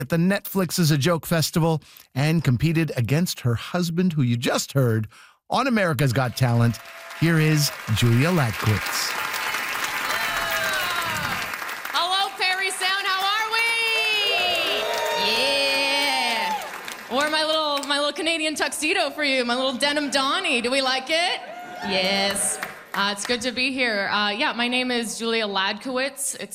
at the Netflix is a Joke Festival and competed against her husband, who you just heard on America's Got Talent. Here is Julia Ladkowitz. Hello, Perry Sound. How are we? Yeah. Or my little Canadian tuxedo for you, my little denim Donnie. Do we like it? Yes. It's good to be here. Yeah, my name is Julia Ladkowitz.